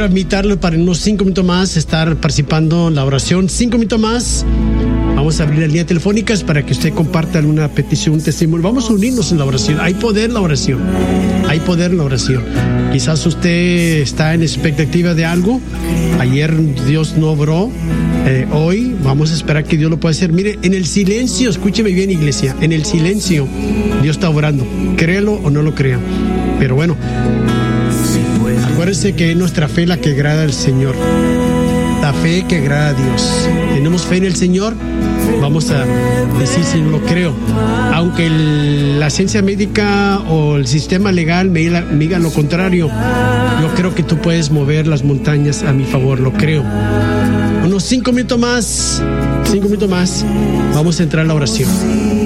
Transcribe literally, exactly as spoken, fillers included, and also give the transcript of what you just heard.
quiero invitarlo para en unos cinco minutos más estar participando en la oración. Cinco minutos más. Vamos a abrir las líneas telefónicas para que usted comparta alguna petición, un testimonio. Vamos a unirnos en la oración. Hay poder en la oración. Hay poder en la oración. Quizás usted está en expectativa de algo. Ayer Dios no obró. Eh, hoy vamos a esperar que Dios lo pueda hacer. Mire, en el silencio, escúcheme bien, iglesia. En el silencio, Dios está obrando. Créelo o no lo crea. Pero bueno, acuérdense que es nuestra fe la que agrada al Señor. La fe que agrada a Dios. Tenemos fe en el Señor. Vamos a decir si no lo creo. Aunque el, la ciencia médica o el sistema legal me diga, me diga lo contrario, yo creo que tú puedes mover las montañas a mi favor, lo creo. Unos cinco minutos más, cinco minutos más, vamos a entrar a la oración.